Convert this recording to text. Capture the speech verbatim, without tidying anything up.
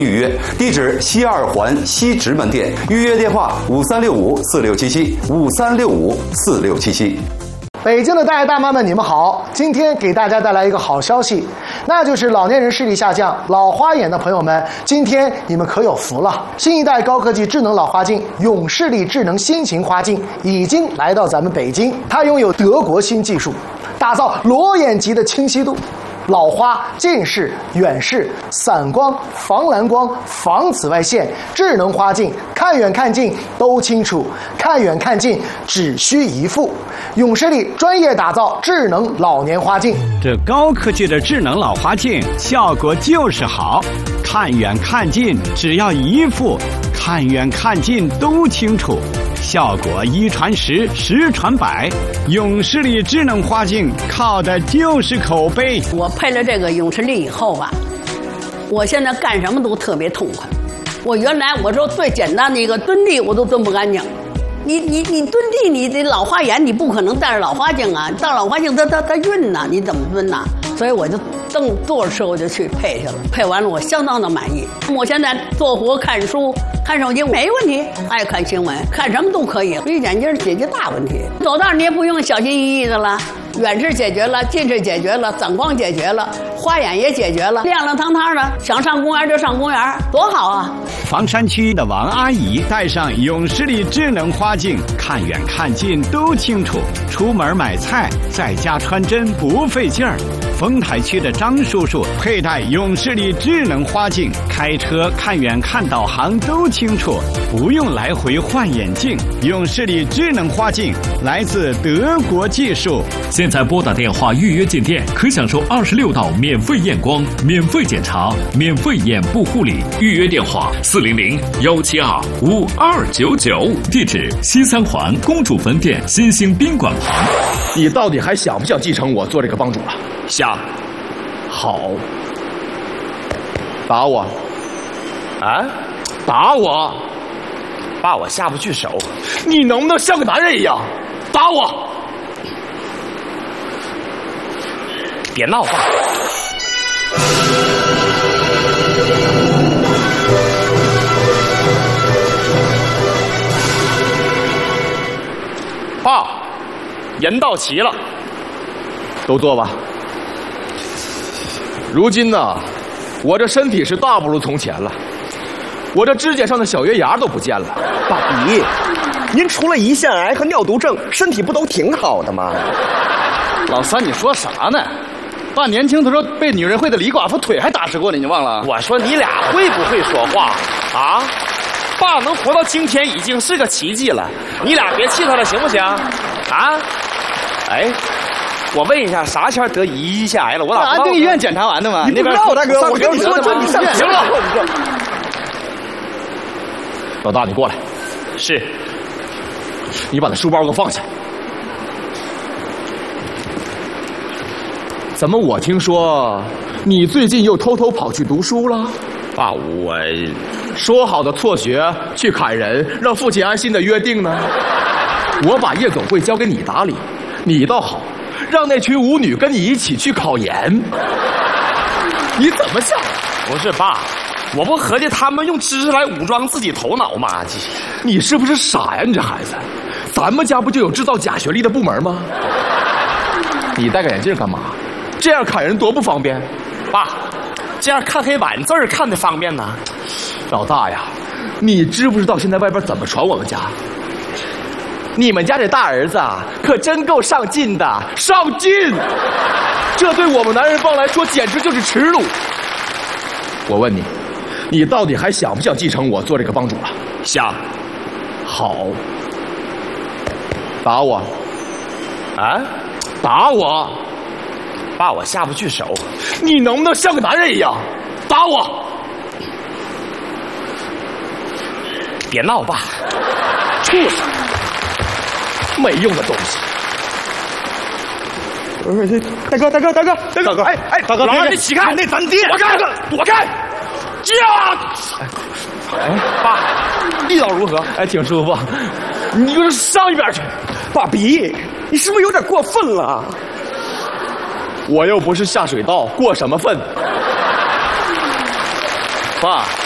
预约，地址西二环西直门店，预约电话五三六五四六七七五三六五四六七七。 北京的大爷大妈们，你们好！今天给大家带来一个好消息，那就是老年人视力下降、老花眼的朋友们，今天你们可有福了！新一代高科技智能老花镜永视力智能新型花镜已经来到咱们北京，它拥有德国新技术，打造裸眼级的清晰度。老花、近视、远视、散光、防蓝光、防紫外线，智能花镜，看远看近都清楚，看远看近只需一副。永视力专业打造智能老年花镜， 这高科技的智能老花镜效果就是好，看远看近只要一副，看远看近都清楚。效果一传十，十传百，永视力智能花镜靠的就是口碑。 我配了这个永视力以后吧，我现在干什么都特别痛快。我原来我说最简单的一个蹲地我都蹲不干净，你你你蹲地，你这老花眼你不可能戴着老花镜啊，戴老花镜它它它晕呐，你怎么蹲呐？所以我就正坐着车我就去配去了，配完了我相当的满意。我现在坐活看书。看手机没问题，爱看新闻，看什么都可以。绿眼镜解决大问题，走道你也不用小心翼翼的了。远视解决了，近视解决了，散光解决了，花眼也解决了，亮亮堂堂的，想上公园就上公园，多好啊！ 房山区的王阿姨戴上永视力智能花镜，看远看近都清楚，出门买菜在家穿针不费劲儿。丰台区的张叔叔佩戴永视力智能花镜，开车看远看导航都清楚，不用来回换眼镜。永视力智能花镜来自德国技术。 现在拨打电话预约进店，可享受二十六道免费验光、免费检查、免费眼部护理。预约电话四零零幺七二五二九九，地址西三环公主坟店新兴宾馆旁。 你到底还想不想继承我做这个帮主了？ 想。 好。打我。 啊？ 打我！ 爸，我下不去手。 你能不能像个男人一样？打我！ 别闹，爸。 爸， 人到齐了， 都坐吧。如今呢，我这身体是大不如从前了，我这指甲上的小月牙都不见了。 爸比，您除了胰腺癌和尿毒症，身体不都挺好的吗？ 老三，你说啥呢？爸年轻的时候被女人会的李寡妇腿还打折过呢，你忘了？ 我说你俩会不会说话啊？爸能活到今天已经是个奇迹了，你俩别气他了，行不行？啊？哎，我问一下，啥前得胰腺癌了？我咋安定医院检查完的吗？ 你不知道，大哥，我跟你说，这你上行了。 老大，你过来。 是。 你把那书包给我放下。怎么我听说你最近又偷偷跑去读书了？ 爸，我说好的辍学去砍人，让父亲安心的约定呢？我把夜总会交给你打理，你倒好，让那群舞女跟你一起去考研。你怎么想？ 不是爸，我不合计他们用知识来武装自己头脑吗？ 你是不是傻呀？你这孩子，咱们家不就有制造假学历的部门吗？你戴个眼镜干嘛？这样砍人多不方便。 爸，这样看黑板字儿看的方便呢。 老大呀，你知不知道现在外边怎么传我们家？你们家这大儿子啊，可真够上进的，上进！这对我们男人帮来说简直就是耻辱。我问你，你到底还想不想继承我做这个帮主了？ 想。 好。打我。 啊？ 打我！ 爸，我下不去手。 你能不能像个男人一样？打我！ 别闹，爸！ 畜生！没用的东西！大哥，大哥，大哥，大哥，哎哎，大哥， 老二，你起开！ 那咱爹！ 躲开！躲开！呀！ 哎，爸，力道如何？哎，挺舒服。你就是上一边去！ 爸比，你是不是有点过分了？ 我又不是下水道，过什么分？ 爸。